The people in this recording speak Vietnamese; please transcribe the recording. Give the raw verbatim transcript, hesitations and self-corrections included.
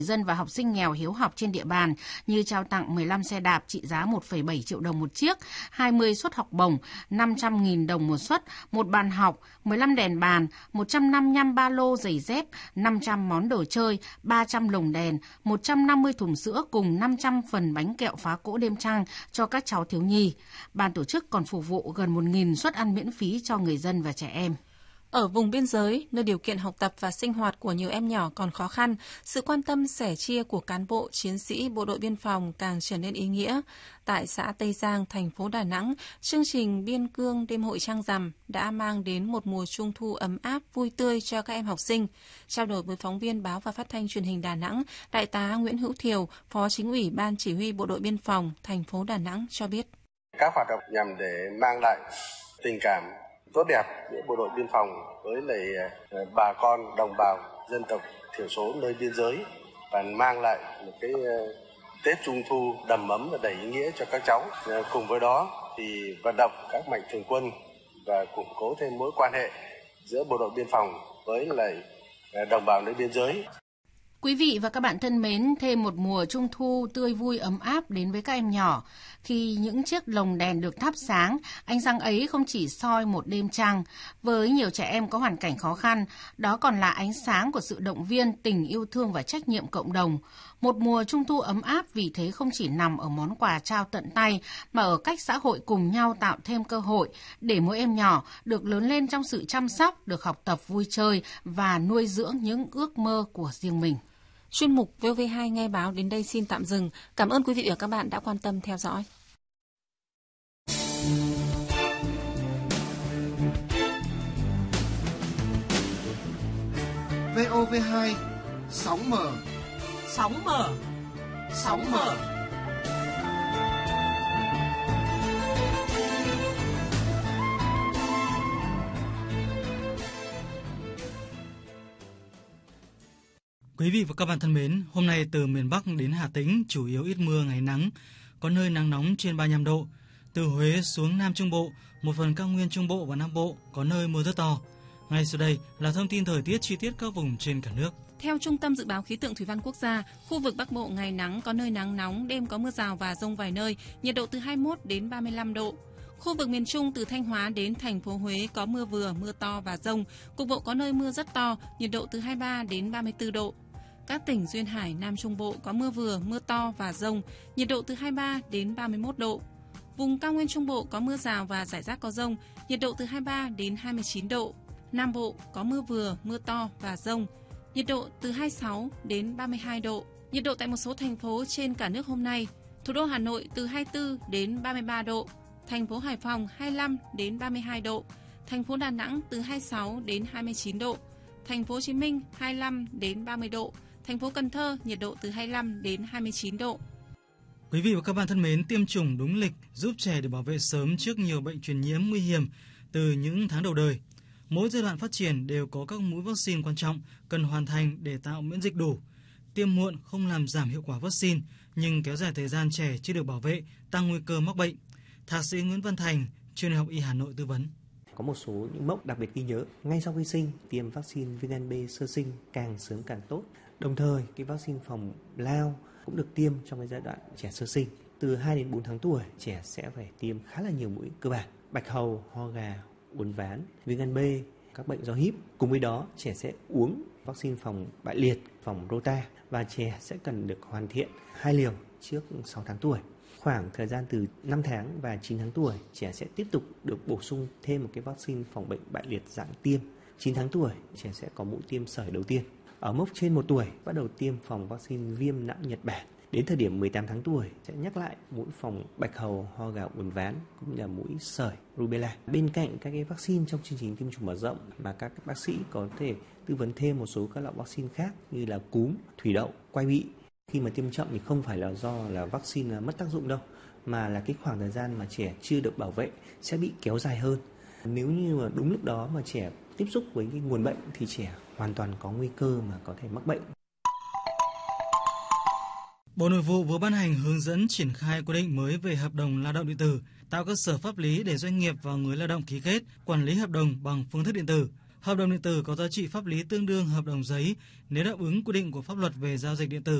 dân và học sinh nghèo hiếu học trên địa bàn như trao tặng mười lăm xe đạp trị giá một phẩy bảy triệu đồng một chiếc, hai mươi suất học bổng, năm trăm nghìn đồng một suất, một bàn học, mười lăm đèn bàn, một trăm năm mươi lăm ba lô giày dép, năm trăm món đồ chơi, ba trăm lồng đèn, một trăm năm mươi thùng sữa cùng năm trăm phần bánh kẹo phá cỗ đêm trăng cho các cháu thiếu nhi. Ban tổ chức còn phục vụ gần một nghìn suất ăn miễn phí cho người dân và trẻ em. Ở vùng biên giới, nơi điều kiện học tập và sinh hoạt của nhiều em nhỏ còn khó khăn, sự quan tâm sẻ chia của cán bộ, chiến sĩ Bộ đội Biên phòng càng trở nên ý nghĩa. Tại xã Tây Giang, thành phố Đà Nẵng, chương trình Biên Cương Đêm hội Trăng Rằm đã mang đến một mùa trung thu ấm áp, vui tươi cho các em học sinh. Trao đổi với phóng viên Báo và Phát thanh Truyền hình Đà Nẵng, Đại tá Nguyễn Hữu Thiều, Phó Chính ủy Ban Chỉ huy Bộ đội Biên phòng, thành phố Đà Nẵng cho biết. Các hoạt động nhằm để mang lại tình cảm tốt đẹp giữa bộ đội biên phòng với lại bà con đồng bào dân tộc thiểu số nơi biên giới và mang lại một cái Tết Trung thu đầm ấm và đầy ý nghĩa cho các cháu. Cùng với đó thì vận động các mạnh thường quân và củng cố thêm mối quan hệ giữa bộ đội biên phòng với lại đồng bào nơi biên giới. Quý vị và các bạn thân mến, thêm một mùa trung thu tươi vui ấm áp đến với các em nhỏ. Khi những chiếc lồng đèn được thắp sáng, ánh sáng ấy không chỉ soi một đêm trăng. Với nhiều trẻ em có hoàn cảnh khó khăn, đó còn là ánh sáng của sự động viên, tình yêu thương và trách nhiệm cộng đồng. Một mùa trung thu ấm áp vì thế không chỉ nằm ở món quà trao tận tay, mà ở cách xã hội cùng nhau tạo thêm cơ hội để mỗi em nhỏ được lớn lên trong sự chăm sóc, được học tập vui chơi và nuôi dưỡng những ước mơ của riêng mình. Chuyên mục vê o vê hai Nghe Báo đến đây xin tạm dừng. Cảm ơn quý vị và các bạn đã quan tâm theo dõi. vê o vê hai, sóng mở, sóng mở, sóng mở. Quý vị và các bạn thân mến, hôm nay từ miền Bắc đến Hà Tĩnh chủ yếu ít mưa, ngày nắng, có nơi nắng nóng trên ba mươi lăm độ. Từ Huế xuống Nam Trung Bộ, một phần cao nguyên Trung Bộ và Nam Bộ có nơi mưa rất to. Ngay sau đây là thông tin thời tiết chi tiết các vùng trên cả nước. Theo Trung tâm Dự báo Khí tượng Thủy văn Quốc gia, khu vực Bắc Bộ ngày nắng, có nơi nắng nóng, đêm có mưa rào và dông vài nơi, nhiệt độ từ hai mươi mốt đến ba mươi lăm độ. Khu vực miền Trung từ Thanh Hóa đến thành phố Huế có mưa vừa, mưa to và dông, cục bộ có nơi mưa rất to, nhiệt độ từ hai mươi ba đến ba mươi tư độ. Các tỉnh duyên hải Nam Trung Bộ có mưa vừa, mưa to và dông, nhiệt độ từ hai mươi ba đến ba mươi mốt độ. Vùng cao nguyên Trung Bộ có mưa rào và rải rác có dông, nhiệt độ từ hai mươi ba đến hai mươi chín độ. Nam Bộ có mưa vừa, mưa to và dông, nhiệt độ từ hai mươi sáu đến ba mươi hai độ. Nhiệt độ tại một số thành phố trên cả nước hôm nay: thủ đô Hà Nội từ hai mươi tư đến ba mươi ba độ, thành phố Hải Phòng hai mươi lăm đến ba mươi hai độ, thành phố Đà Nẵng từ hai mươi sáu đến hai mươi chín độ, thành phố Hồ Chí Minh hai mươi lăm đến ba mươi độ, thành phố Cần Thơ nhiệt độ từ hai mươi lăm đến hai mươi chín độ. Quý vị và các bạn thân mến, tiêm chủng đúng lịch giúp trẻ được bảo vệ sớm trước nhiều bệnh truyền nhiễm nguy hiểm từ những tháng đầu đời. Mỗi giai đoạn phát triển đều có các mũi vaccine quan trọng cần hoàn thành để tạo miễn dịch đủ. Tiêm muộn không làm giảm hiệu quả vaccine, nhưng kéo dài thời gian trẻ chưa được bảo vệ, tăng nguy cơ mắc bệnh. Thạc sĩ Nguyễn Văn Thành, Trường Đại học Y Hà Nội tư vấn. Có một số những mốc đặc biệt ghi nhớ. Ngay sau khi sinh, tiêm vaccine viêm gan B sơ sinh càng sớm càng tốt. Đồng thời, cái vaccine phòng lao cũng được tiêm trong cái giai đoạn trẻ sơ sinh. Từ hai đến bốn tháng tuổi, trẻ sẽ phải tiêm khá là nhiều mũi cơ bản. Bạch hầu, ho gà, uốn ván, viêm gan B, các bệnh do híp. Cùng với đó, trẻ sẽ uống vaccine phòng bại liệt, phòng rota và trẻ sẽ cần được hoàn thiện hai liều trước sáu tháng tuổi. Khoảng thời gian từ năm tháng và chín tháng tuổi, trẻ sẽ tiếp tục được bổ sung thêm một cái vaccine phòng bệnh bại liệt dạng tiêm. chín tháng tuổi, trẻ sẽ có mũi tiêm sởi đầu tiên. Ở mốc trên một tuổi, bắt đầu tiêm phòng vaccine viêm não Nhật Bản. Đến thời điểm mười tám tháng tuổi, sẽ nhắc lại mũi phòng bạch hầu, ho gà, uốn ván, cũng như là mũi sởi, rubella. Bên cạnh các cái vaccine trong chương trình tiêm chủng mở rộng mà các bác sĩ có thể tư vấn thêm một số các loại vaccine khác như là cúm, thủy đậu, quai bị. Khi mà tiêm chậm thì không phải là do là vaccine mất tác dụng đâu, mà là cái khoảng thời gian mà trẻ chưa được bảo vệ sẽ bị kéo dài hơn. Nếu như mà đúng lúc đó mà trẻ tiếp xúc với cái nguồn bệnh thì trẻ hoàn toàn có nguy cơ mà có thể mắc bệnh. Bộ Nội vụ vừa ban hành hướng dẫn triển khai quy định mới về hợp đồng lao động điện tử, tạo cơ sở pháp lý để doanh nghiệp và người lao động ký kết, quản lý hợp đồng bằng phương thức điện tử. Hợp đồng điện tử có giá trị pháp lý tương đương hợp đồng giấy nếu đáp ứng quy định của pháp luật về giao dịch điện tử.